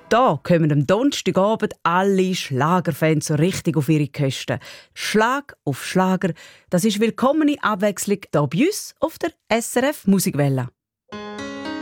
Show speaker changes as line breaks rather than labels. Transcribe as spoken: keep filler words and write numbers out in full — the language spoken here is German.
Da kommen am Donnerstagabend alle Schlagerfans so richtig auf ihre Kosten. Schlag auf Schlager, das ist willkommene Abwechslung hier bei uns auf der S R F Musikwelle.